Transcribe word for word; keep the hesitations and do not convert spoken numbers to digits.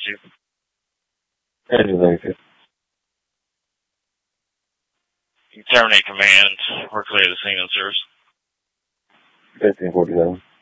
you. Anything. You can terminate command. We're clear to scene and service. fifteen forty-seven.